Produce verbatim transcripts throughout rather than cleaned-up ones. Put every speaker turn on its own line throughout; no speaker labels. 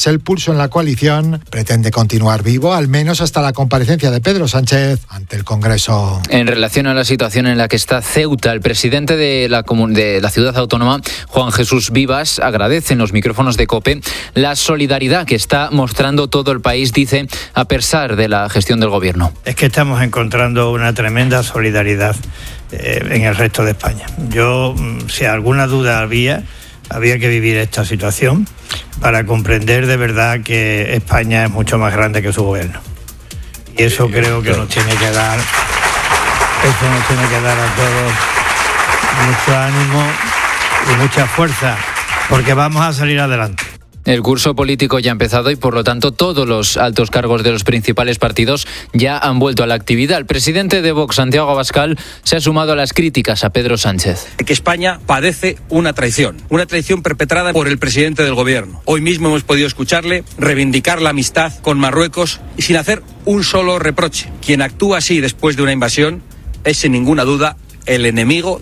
Sánchez. El pulso en la coalición pretende continuar vivo, al menos hasta la comparecencia de Pedro Sánchez ante el Congreso.
En relación a la situación en la que está Ceuta, el presidente de la, de la ciudad autónoma, Juan Jesús Vivas, agradece en los micrófonos de COPE la solidaridad que está mostrando todo el país, dice, a pesar de la gestión del gobierno.
Es que estamos encontrando una tremenda solidaridad eh, en el resto de España. Yo, si alguna duda había, había que vivir esta situación para comprender de verdad que España es mucho más grande que su gobierno. Y eso creo que nos tiene que dar, eso nos tiene que dar a todos mucho ánimo y mucha fuerza, porque vamos a salir adelante.
El curso político ya ha empezado y, por lo tanto, todos los altos cargos de los principales partidos ya han vuelto a la actividad. El presidente de Vox, Santiago Abascal, se ha sumado a las críticas a Pedro Sánchez.
Que España padece una traición, una traición perpetrada por el presidente del gobierno. Hoy mismo hemos podido escucharle reivindicar la amistad con Marruecos y sin hacer un solo reproche. Quien actúa así después de una invasión es, sin ninguna duda, el enemigo.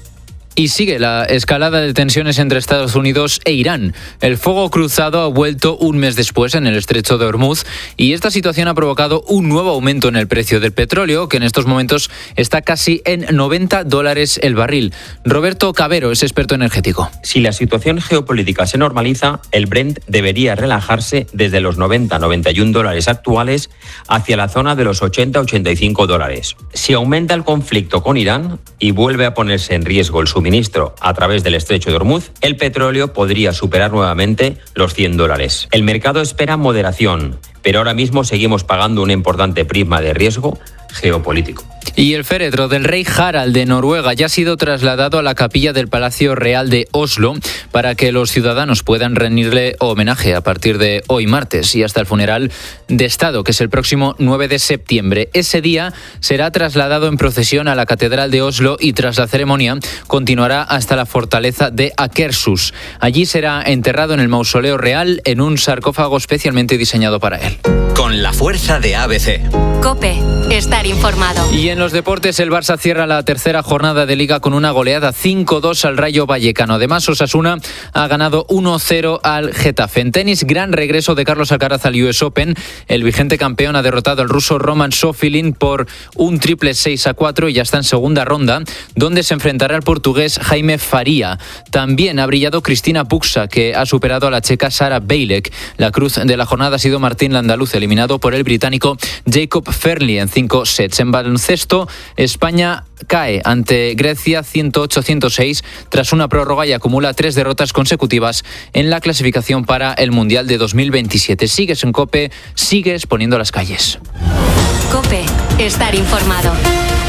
Y sigue la escalada de tensiones entre Estados Unidos e Irán. El fuego cruzado ha vuelto un mes después en el estrecho de Hormuz y esta situación ha provocado un nuevo aumento en el precio del petróleo, que en estos momentos está casi en noventa dólares el barril. Roberto Cabero es experto energético.
Si la situación geopolítica se normaliza, el Brent debería relajarse desde los noventa a noventa y uno dólares actuales hacia la zona de los ochenta a ochenta y cinco dólares. Si aumenta el conflicto con Irán y vuelve a ponerse en riesgo el suministro a través del estrecho de Hormuz, el petróleo podría superar nuevamente los cien dólares. El mercado espera moderación, pero ahora mismo seguimos pagando un importante prisma de riesgo geopolítico.
Y el féretro del rey Harald de Noruega ya ha sido trasladado a la capilla del Palacio Real de Oslo para que los ciudadanos puedan rendirle homenaje a partir de hoy martes y hasta el funeral de Estado, que es el próximo nueve de septiembre. Ese día será trasladado en procesión a la Catedral de Oslo y tras la ceremonia continuará hasta la fortaleza de Akershus. Allí será enterrado en el mausoleo real en un sarcófago especialmente diseñado para él.
Con la fuerza de A B C.
COPE. Estar informado.
Y en los deportes, el Barça cierra la tercera jornada de Liga con una goleada cinco dos al Rayo Vallecano. Además, Osasuna ha ganado uno cero al Getafe. En tenis, gran regreso de Carlos Alcaraz al U S Open. El vigente campeón ha derrotado al ruso Roman Sofilin por un triple seis a cuatro y ya está en segunda ronda, donde se enfrentará al portugués Jaime Faria. También ha brillado Cristina Puxa, que ha superado a la checa Sara Bejlek. La cruz de la jornada ha sido Martín Landaluz, eliminado por el británico Jacob Fairley en cinco sets. En baloncesto, España cae ante Grecia ciento ocho a ciento seis tras una prórroga y acumula tres derrotas consecutivas en la clasificación para el Mundial de dos mil veintisiete. Sigues en COPE, sigues poniendo las calles.
COPE. Estar informado.